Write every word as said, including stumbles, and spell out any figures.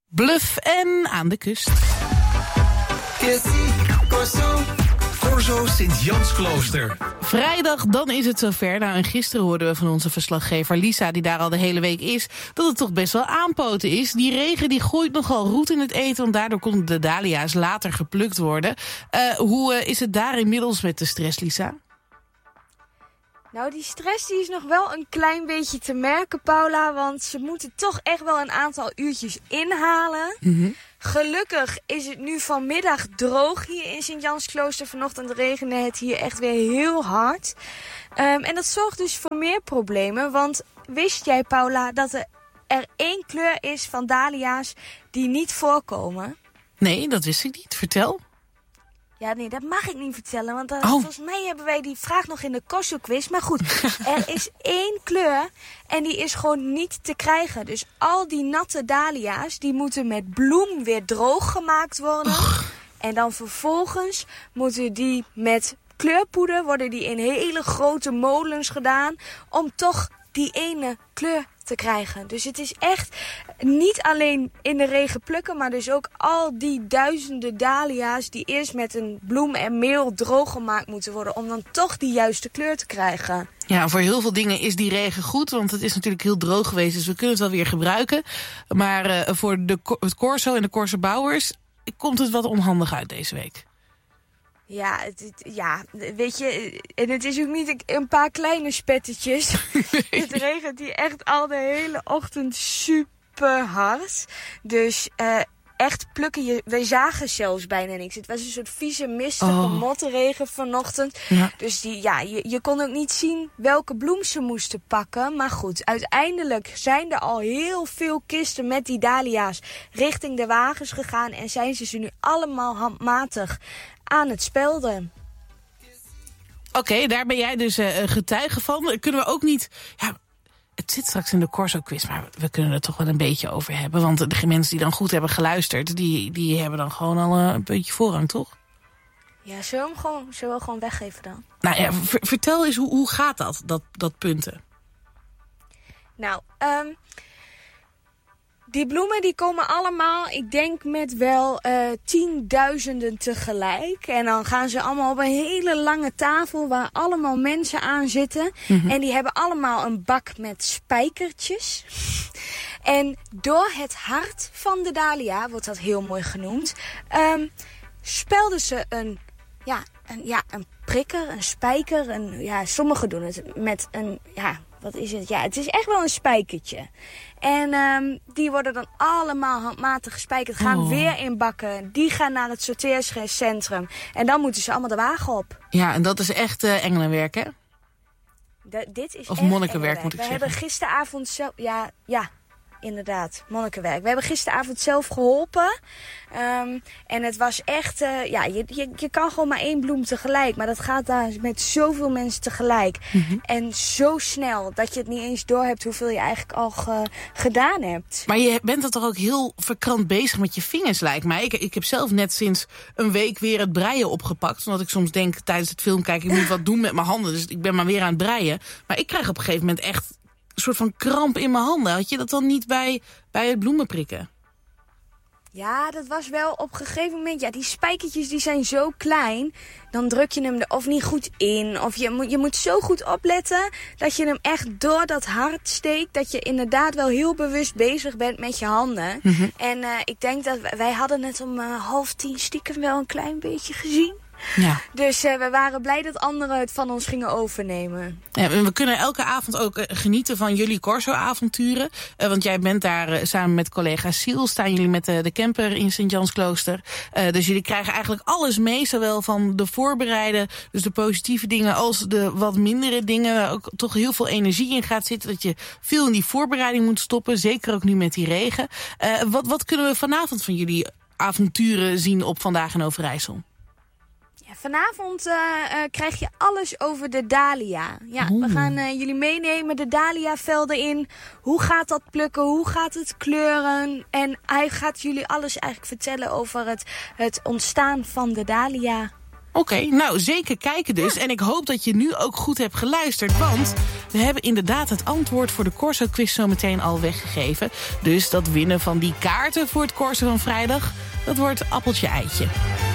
Bluff en aan de kust. Corso Sint-Jansklooster. Vrijdag, dan is het zover. Nou, en gisteren hoorden we van onze verslaggever Lisa, die daar al de hele week is, dat het toch best wel aanpoten is. Die regen die gooit nogal roet in het eten, want daardoor konden de dahlia's later geplukt worden. Uh, hoe uh, is het daar inmiddels met de stress, Lisa? Nou, die stress die is nog wel een klein beetje te merken, Paula. Want ze moeten toch echt wel een aantal uurtjes inhalen. Mm-hmm. Gelukkig is het nu vanmiddag droog hier in Sint-Jansklooster. Vanochtend regende het hier echt weer heel hard. Um, en dat zorgt dus voor meer problemen. Want wist jij, Paula, dat er, er één kleur is van dahlia's die niet voorkomen? Nee, dat wist ik niet. Vertel. Ja, nee, dat mag ik niet vertellen, want uh, oh. volgens mij hebben wij die vraag nog in de Corso-quiz. Maar goed, er is één kleur en die is gewoon niet te krijgen. Dus al die natte dahlia's, die moeten met bloem weer droog gemaakt worden. Oh. En dan vervolgens moeten die met kleurpoeder, worden die in hele grote molens gedaan, om toch die ene kleur te krijgen. Dus het is echt niet alleen in de regen plukken, maar dus ook al die duizenden dahlia's die eerst met een bloem en meel droog gemaakt moeten worden om dan toch die juiste kleur te krijgen. Ja, voor heel veel dingen is die regen goed, want het is natuurlijk heel droog geweest, dus we kunnen het wel weer gebruiken. Maar uh, voor de, het Corso en de Corso-bouwers komt het wat onhandig uit deze week. Ja, het, het, ja, weet je, en het is ook niet een paar kleine spettetjes. Nee. Het regent hier echt al de hele ochtend super hard. Dus uh, echt plukken, je, wij zagen zelfs bijna niks. Het was een soort vieze, mistige oh. motregen vanochtend. Ja. Dus die, ja, je, je kon ook niet zien welke bloem ze moesten pakken. Maar goed, uiteindelijk zijn er al heel veel kisten met die dahlia's richting de wagens gegaan. En zijn ze ze nu allemaal handmatig aan het spelden. Oké, okay, daar ben jij dus uh, getuige van. Kunnen we ook niet... Ja, het zit straks in de Corso-quiz, maar we kunnen er toch wel een beetje over hebben. Want de mensen die dan goed hebben geluisterd, die, die hebben dan gewoon al uh, een beetje voorrang, toch? Ja, zullen we hem gewoon, zullen we gewoon weggeven dan? Nou ja, v- vertel eens, hoe, hoe gaat dat, dat, dat punten? Nou, um, die bloemen die komen allemaal, ik denk met wel uh, tienduizenden tegelijk. En dan gaan ze allemaal op een hele lange tafel waar allemaal mensen aan zitten. Mm-hmm. En die hebben allemaal een bak met spijkertjes. En door het hart van de dahlia, wordt dat heel mooi genoemd, um, spelden ze een, ja, een, ja, een prikker, een spijker. Een, ja, sommigen doen het met een... Ja, wat is het? Ja, het is echt wel een spijkertje. En um, die worden dan allemaal handmatig gespijkerd. Gaan oh. weer in bakken. Die gaan naar het sorteercentrum. En dan moeten ze allemaal de wagen op. Ja, en dat is echt uh, engelenwerk, hè? De, dit is of echt monnikenwerk, moet ik We zeggen. We hebben gisteravond zelf... Ja, ja, inderdaad. Monnikenwerk. We hebben gisteravond zelf geholpen. Um, en het was echt... Uh, ja, je, je, je kan gewoon maar één bloem tegelijk. Maar dat gaat daar met zoveel mensen tegelijk. Mm-hmm. En zo snel dat je het niet eens doorhebt hoeveel je eigenlijk al ge, gedaan hebt. Maar je bent er toch ook heel verkrant bezig met je vingers, lijkt mij. Ik, ik heb zelf net sinds een week weer het breien opgepakt. Omdat ik soms denk tijdens het film kijken, ik moet wat doen met mijn handen. Dus ik ben maar weer aan het breien. Maar ik krijg op een gegeven moment echt een soort van kramp in mijn handen. Had je dat dan niet bij, bij het bloemen prikken? Ja, dat was wel op een gegeven moment... Ja, die spijkertjes die zijn zo klein. Dan druk je hem er of niet goed in. Of je moet, je moet zo goed opletten dat je hem echt door dat hart steekt. Dat je inderdaad wel heel bewust bezig bent met je handen. Mm-hmm. En uh, ik denk dat wij, wij hadden het om uh, half tien stiekem wel een klein beetje gezien. Ja. Dus uh, we waren blij dat anderen het van ons gingen overnemen. Ja, we kunnen elke avond ook uh, genieten van jullie Corso-avonturen. Uh, want jij bent daar uh, samen met collega Siel. Staan jullie met uh, de camper in Sint-Jansklooster. Uh, dus jullie krijgen eigenlijk alles mee. Zowel van de voorbereiden, dus de positieve dingen, als de wat mindere dingen. Waar ook toch heel veel energie in gaat zitten. Dat je veel in die voorbereiding moet stoppen. Zeker ook nu met die regen. Uh, wat, wat kunnen we vanavond van jullie avonturen zien op Vandaag in Overijssel? Vanavond uh, uh, krijg je alles over de dahlia. Ja, Oeh. we gaan uh, jullie meenemen de dahliavelden in. Hoe gaat dat plukken? Hoe gaat het kleuren? En hij gaat jullie alles eigenlijk vertellen over het, het ontstaan van de dahlia. Oké, okay, nou zeker kijken dus. En ik hoop dat je nu ook goed hebt geluisterd. Want we hebben inderdaad het antwoord voor de Corso-quiz zo meteen al weggegeven. Dus dat winnen van die kaarten voor het Corso van vrijdag, dat wordt appeltje-eitje.